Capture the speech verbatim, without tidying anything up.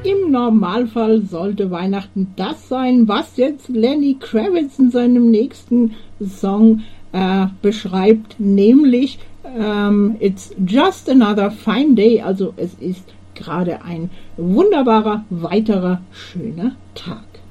Im Normalfall sollte Weihnachten das sein, was jetzt Lenny Kravitz in seinem nächsten Song äh, beschreibt, nämlich ähm, It's just another fine day, also es ist gerade ein wunderbarer, weiterer, schöner Tag.